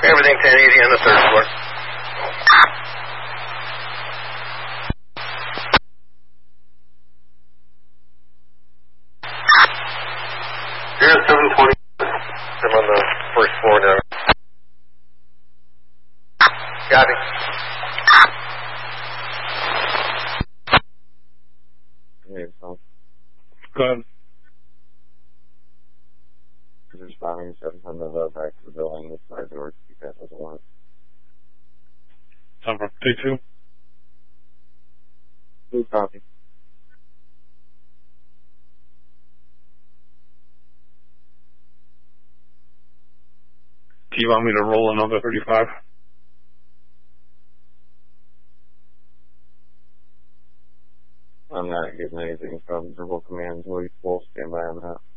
Everything 1080 on the third floor. Here's 720. I'm on the first floor now. Got it. Go ahead. Responding 700 back to the building. This side door. Keep that as a one. Time for take two. Blue copy. Do you want me to roll another 35? I'm not getting anything from verbal command. We'll stand by on that.